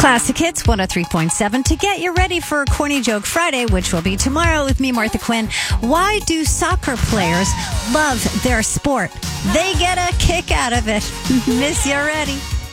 Classic Hits 103.7 to get you ready for Corny Joke Friday, which will be tomorrow with me, Martha Quinn. Why do soccer players love their sport? They get a kick out of it. Miss you already.